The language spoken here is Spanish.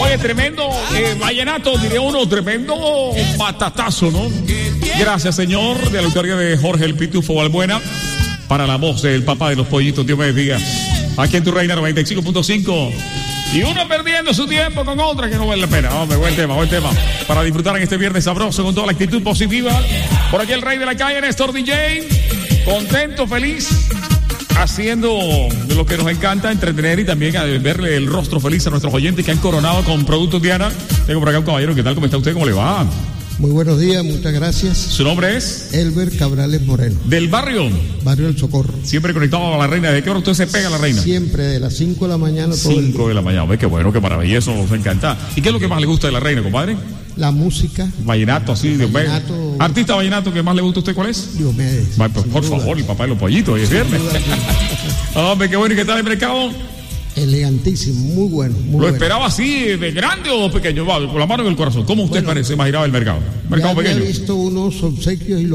Oye, tremendo vallenato, diría uno, tremendo patatazo, ¿no? Gracias, señor, de la autoría de Jorge el Pitufo Balbuena, para la voz del papá de los pollitos, Dios me bendiga. Aquí en Tu Reina 95.5. Y uno perdiendo su tiempo con otra que no vale la pena. Hombre, buen tema. Para disfrutar en este viernes sabroso con toda la actitud positiva. Por aquí el rey de la calle, Néstor DJ. Contento, feliz, haciendo de lo que nos encanta, entretener y también a verle el rostro feliz a nuestros oyentes que han coronado con productos Diana. Tengo por acá un caballero. ¿Qué tal? ¿Cómo está usted? ¿Cómo le va? Muy buenos días, muchas gracias. ¿Su nombre es? Elber Cabrales Moreno. ¿Del barrio? Barrio El Socorro. Siempre conectado a la reina. ¿De qué hora usted se pega a la reina? Siempre, de las 5 de la mañana. 5 de la mañana. Ve qué bueno, qué maravilloso, nos encanta. ¿Y qué es lo que más le gusta de la reina, compadre? La música. Vallenato, así, vallenato. ¿Artista vallenato que más le gusta a usted cuál es? Diomedes. Por favor, el papá de los pollitos, hoy es viernes. Hombre, qué bueno. ¿Y qué tal el mercado? Elegantísimo, muy bueno. ¿Lo esperaba así, de grande o pequeño? Va, con la mano en el corazón. ¿Cómo usted parece imaginaba el mercado? ¿Mercado pequeño? He visto unos obsequios y